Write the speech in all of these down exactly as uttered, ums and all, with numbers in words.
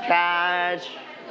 catch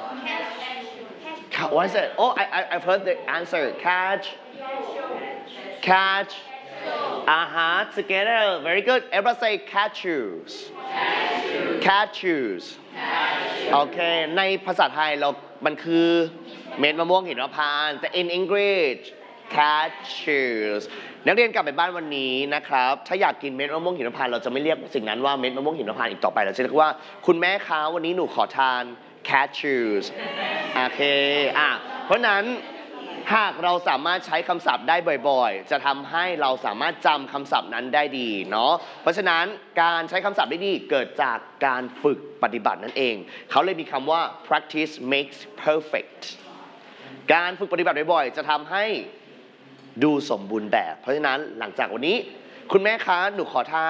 what is it oh I, I I've heard the answer catch catch uh-huh together very good everybody say cashews cashews โอเคในภาษาไทยเรามันคือเม็ดมะม่วงหิมพานต์แต่ in English cashews นักเรียนกลับไปบ้านวันนี้นะครับถ้าอยากกินเม็ดมะม่วงหิมพานต์เราจะไม่เรียกสิ่งนั้นว่าเม็ดมะม่วงหิมพานต์อีกต่อไปเราจะเรียกว่าคุณแม่คะวันนี้หนูขอทาน cashews โอเคอ่ะเพราะนั้นหากเราสามารถใช้คำศัพท์ได้บ่อยๆจะทำให้เราสามารถจำคำศัพท์นั้นได้ดีเนาะเพราะฉะนั้นการใช้คำศัพท์ได้ดีเกิดจากการฝึกปฏิบัตินั่นเองเขาเลยมีคำว่า practice makes perfect การฝึกปฏิบัติบ่อยๆจะทำให้ดูสมบูรณ์แบบเพราะฉะนั้นหลังจากวันนี้คุณแม่คะหนูขอทาน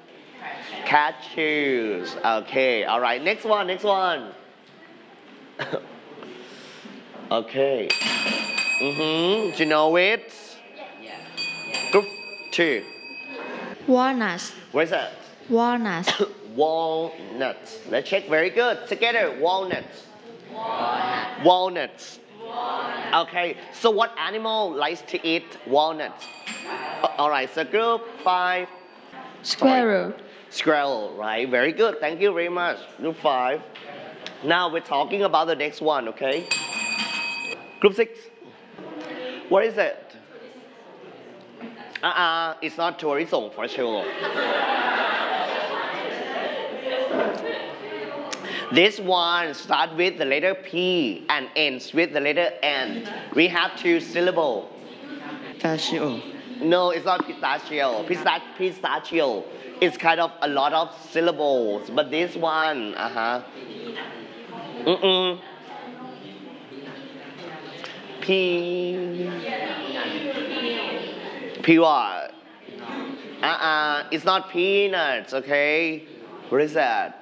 cashews โอเค alright next one next one okay mm-hmm do you know it group two walnuts what is that walnuts walnuts let's check very good together walnuts walnuts okay so what animal likes to eat walnuts alright so group five squirrel squirrel right very good thank you very much group five now we're talking about the next one okay group six what is it uh-uh it's not tourism for sure this one starts with the letter P and ends with the letter N we have two syllables pistachio no it's not pistachio Pistach- pistachio it's kind of a lot of syllables but this one uh-huh mm-mm P P what uh-uh it's not peanuts okay what is that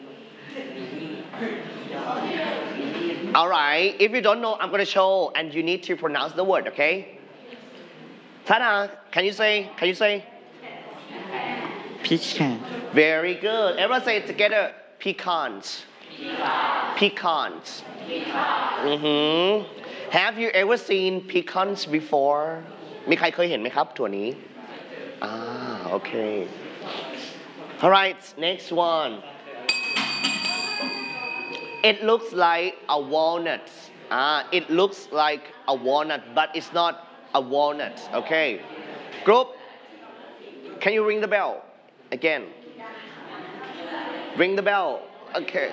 alright if you don't know I'm gonna show and you need to pronounce the word okay Tana can you say can you say pecan very good everyone say it together pecans pecans mm-hmm have you ever seen pecans before มีใครเคยเห็นไหมครับถั่วนี้อ่าโอเค alright next one it looks like a walnut ah it looks like a walnut but it's not a walnut okay group can you ring the bell again ring the bell okay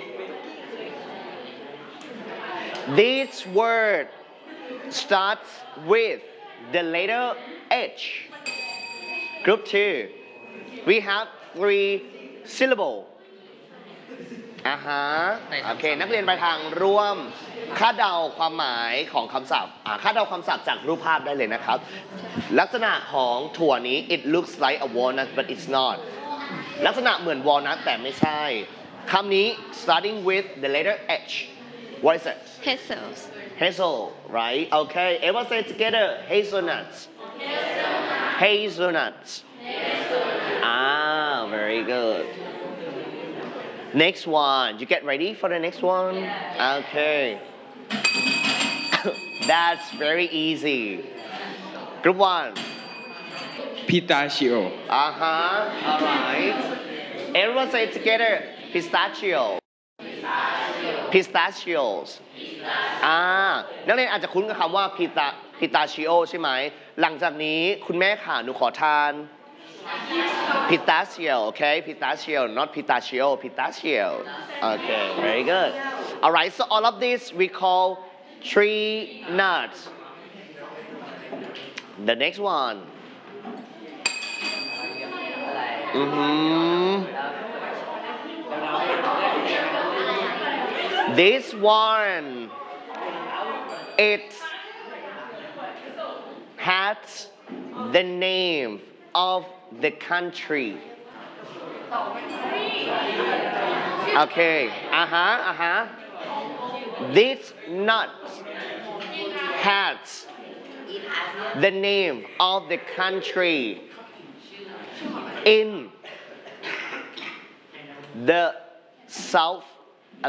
this word starts with the letter H group two we have three syllables อ่าฮะโอเคนักเรียนไปทางร่วมคาดเดาความหมายของคำศัพท์อ่าคาดเดาคำศัพท์จากรูปภาพได้เลยนะครับลักษณะของถั่วนี้ it looks like a walnut but it's not ลักษณะเหมือน walnut แต่ไม่ใช่คำนี้ starting with the letter H what is it hazels hazel right okay everyone say it together hazelnuts hazelnuts ah very good next one you get ready for the next one okay that's very easy group one pistachio uh-huh alright everyone say it together pistachio pistachios อ่านักเรียนอาจจะคุ้นกับคำว่า pista pistachio ใช่ไหมหลังจากนี้คุณแม่ค่ะหนูขอทาน pistachio okay pistachio not pistachio pistachio okay very good alright so all of this we call tree nuts the next one mm-hmm this one it has the name of the country okay uh-huh uh-huh this nut has the name of the country in the south